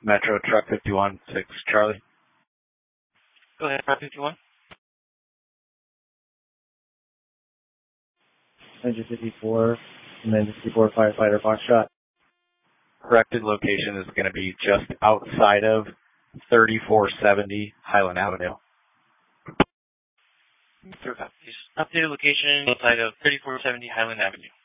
Metro Truck 51, 6 Charlie. Go ahead, Truck 51. Engine 54, and then 54 firefighter Foxtrot. Corrected location is going to be just outside of 3470 Highland Avenue. Updated location outside of 3470 Highland Avenue.